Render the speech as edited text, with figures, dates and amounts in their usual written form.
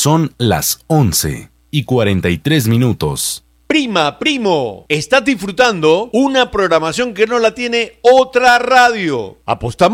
Son las 11:43. Prima, primo, estás disfrutando una programación que no la tiene otra radio. ¿Apostamos?